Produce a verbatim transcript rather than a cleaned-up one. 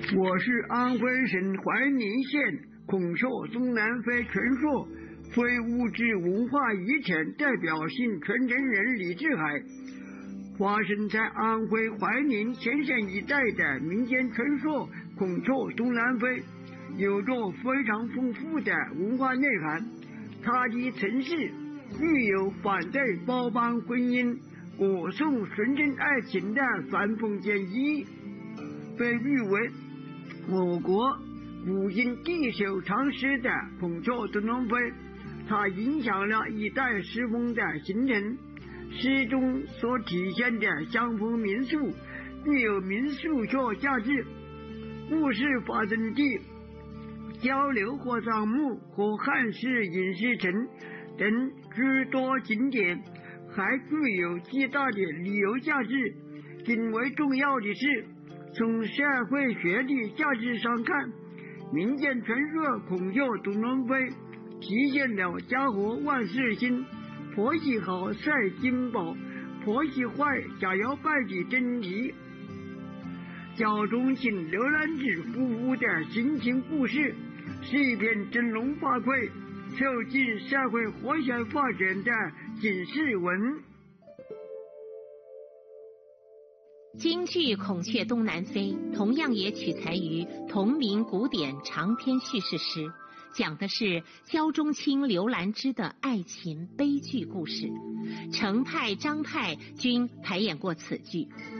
我是安徽省怀宁县孔雀东南飞传说非物质文化遗产代表性传承人李志海。发生在安徽怀宁前线一带的民间传说孔雀东南飞有着非常丰富的文化内涵，它的城市具有反对包办婚姻、歌颂纯真爱情的反封建意义，被誉为我国古今第一首唐诗的孔雀东南飞，它影响了一代诗风的形成。诗中所体现的乡风民俗具有民俗学价值，故事发生地交流火葬墓和汉室饮食城等诸多景点，还具有极大的旅游价值。更为重要的是，从社会学的价值上看，民间传说孔雀东南飞体现了家和万事兴，婆媳好赛金宝，婆媳坏家要败的真谛。教中请刘兰芝夫妇的心情故事是一篇振聋发聩、促进社会和谐发展的警示文。 京剧《孔雀东南飞》同样也取材于同名古典长篇叙事诗，讲的是焦仲卿、刘兰芝的爱情悲剧故事。程派、张派均排演过此剧，